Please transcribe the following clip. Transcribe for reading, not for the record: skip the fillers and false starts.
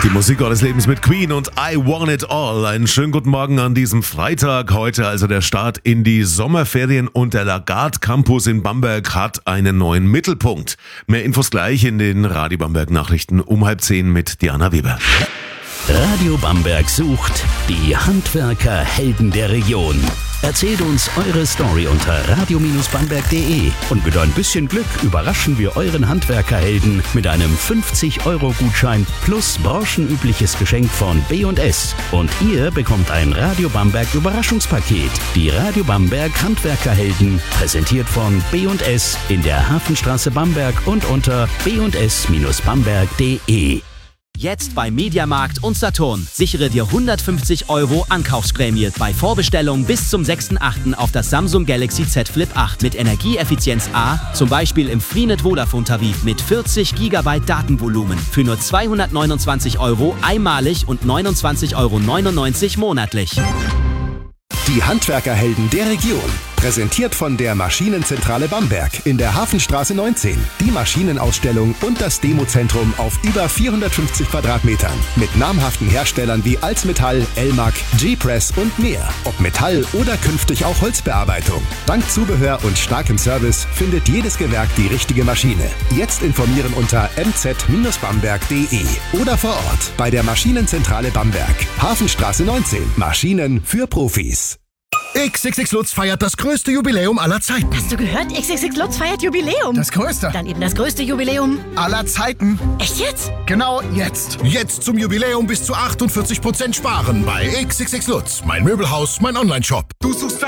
Die Musik eures Lebens mit Queen und I Want It All. Einen schönen guten Morgen an diesem Freitag. Heute also der Start in die Sommerferien und der Lagarde Campus in Bamberg hat einen neuen Mittelpunkt. Mehr Infos gleich in den Radio Bamberg Nachrichten um 9:30 mit Diana Weber. Radio Bamberg sucht die Handwerker-Helden der Region. Erzählt uns eure Story unter radio-bamberg.de und mit ein bisschen Glück überraschen wir euren Handwerkerhelden mit einem 50-Euro-Gutschein plus branchenübliches Geschenk von B&S. Und ihr bekommt ein Radio Bamberg Überraschungspaket. Die Radio Bamberg Handwerkerhelden, präsentiert von B&S in der Hafenstraße Bamberg und unter b&s-bamberg.de. Jetzt bei Mediamarkt und Saturn. Sichere dir 150 Euro Ankaufsprämie bei Vorbestellung bis zum 6.8. auf das Samsung Galaxy Z Flip 8 mit Energieeffizienz A, zum Beispiel im Freenet Vodafone-Tarif mit 40 GB Datenvolumen für nur 229 Euro einmalig und 29,99 Euro monatlich. Die Handwerkerhelden der Region. Präsentiert von der Maschinenzentrale Bamberg in der Hafenstraße 19. Die Maschinenausstellung und das Demozentrum auf über 450 Quadratmetern. Mit namhaften Herstellern wie Alsmetall, Elmag, G-Press und mehr. Ob Metall oder künftig auch Holzbearbeitung. Dank Zubehör und starkem Service findet jedes Gewerk die richtige Maschine. Jetzt informieren unter mz-bamberg.de oder vor Ort bei der Maschinenzentrale Bamberg. Hafenstraße 19. Maschinen für Profis. XXX Lutz feiert das größte Jubiläum aller Zeiten. Hast du gehört? XXX Lutz feiert Jubiläum. Das größte. Dann eben das größte Jubiläum Aller Zeiten. Echt jetzt? Genau jetzt. Jetzt zum Jubiläum bis zu 48% sparen bei XXX Lutz. Mein Möbelhaus, mein Onlineshop. Du suchst